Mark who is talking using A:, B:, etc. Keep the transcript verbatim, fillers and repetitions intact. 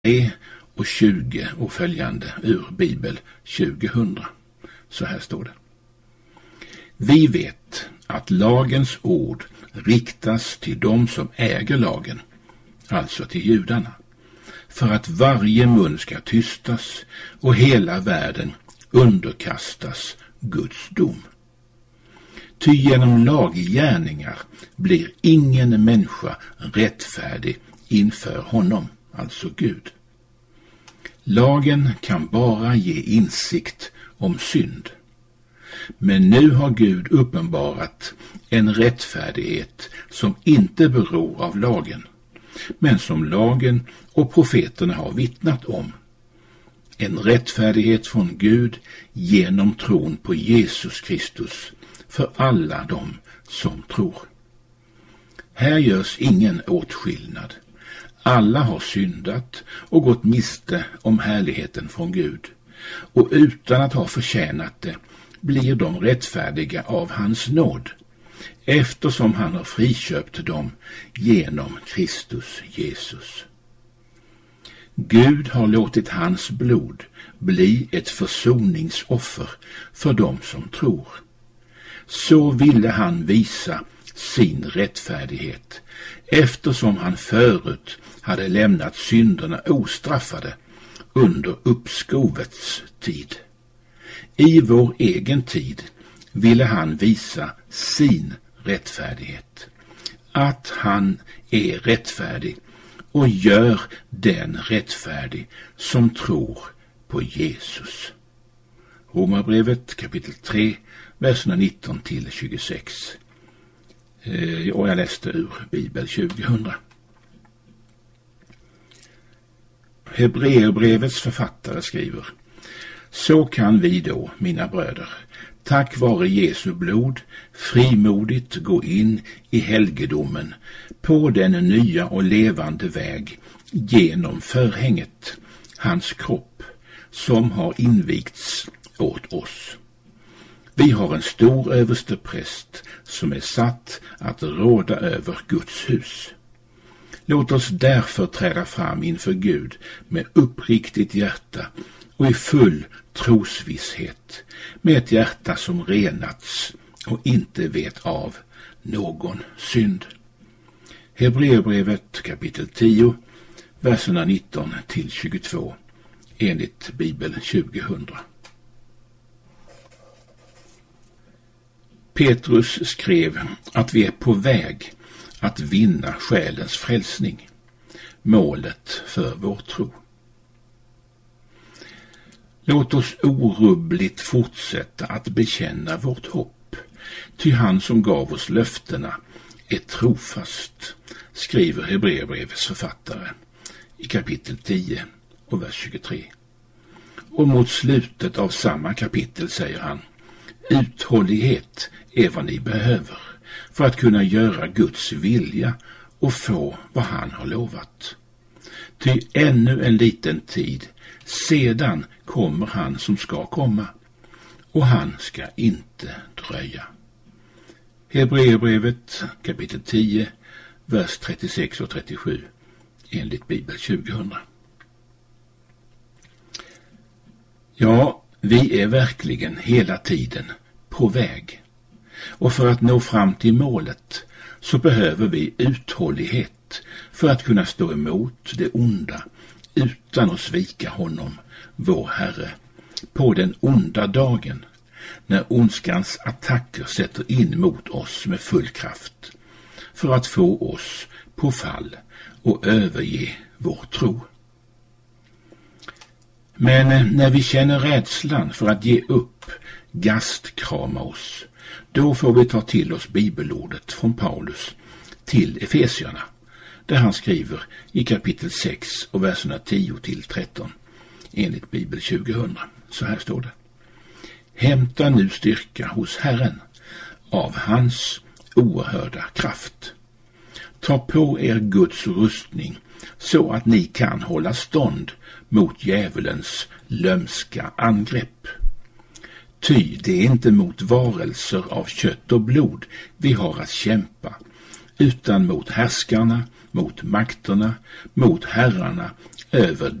A: tre och tjugo och följande ur Bibel tjugohundra. Så här står det. Vi vet att lagens ord riktas till dem som äger lagen, alltså till judarna, för att varje mun ska tystas och hela världen underkastas Guds dom. Ty genom laggärningar blir ingen människa rättfärdig inför honom, alltså Gud. Lagen kan bara ge insikt om synd. Men nu har Gud uppenbarat en rättfärdighet som inte beror av lagen, men som lagen och profeterna har vittnat om. En rättfärdighet från Gud genom tron på Jesus Kristus för alla dem som tror. Här görs ingen åtskillnad. Alla har syndat och gått miste om härligheten från Gud, och utan att ha förtjänat det blir de rättfärdiga av hans nåd, eftersom han har friköpt dem genom Kristus Jesus. Gud har låtit hans blod bli ett försoningsoffer för dem som tror. Så ville han visa sin rättfärdighet, eftersom han förut hade lämnat synderna ostraffade under uppskovets tid. I vår egen tid ville han visa sin rättfärdighet, att han är rättfärdig och gör den rättfärdig som tror på Jesus. Romarbrevet kapitel tre, verserna nitton till tjugosex. Och jag läste ur Bibel tjugohundra. Hebreerbrevets författare skriver: Så kan vi då, mina bröder, tack vare Jesu blod frimodigt gå in i helgedomen på den nya och levande väg genom förhänget, hans kropp, som har invigts åt oss. Vi har en stor överstepräst som är satt att råda över Guds hus. Låt oss därför träda fram inför Gud med uppriktigt hjärta och i full trosvisshet, med ett hjärta som renats och inte vet av någon synd. Hebreerbrevet kapitel tio, verserna nitton till tjugotvå, enligt Bibel tjugohundra. Petrus skrev att vi är på väg att vinna själens frälsning, målet för vår tro. Låt oss orubbligt fortsätta att bekänna vårt hopp, ty han som gav oss löftena är trofast, skriver Hebreerbrevets författare i kapitel tio och vers tjugotre. Och mot slutet av samma kapitel säger han: uthållighet är vad ni behöver för att kunna göra Guds vilja och få vad han har lovat. Ty ännu en liten tid, sedan kommer han som ska komma, och han ska inte dröja. Hebreerbrevet kapitel tio, vers trettiosex och trettiosju, enligt Bibel tjugohundra. Ja, vi är verkligen hela tiden på väg. Och för att nå fram till målet så behöver vi uthållighet för att kunna stå emot det onda utan att svika honom, vår Herre, på den onda dagen, när ondskans attacker sätter in mot oss med full kraft, för att få oss på fall och överge vår tro. Men när vi känner rädslan för att ge upp, gastkrama oss, då får vi ta till oss bibelordet från Paulus till Efesierna, där han skriver i kapitel sex och verserna tio till tretton, enligt Bibel tjugohundra. Så här står det: Hämta nu styrka hos Herren av hans oerhörda kraft. Ta på er Guds rustning så att ni kan hålla stånd mot djävulens lömska angrepp. Ty det är inte mot varelser av kött och blod vi har att kämpa, utan mot härskarna, mot makterna, mot herrarna över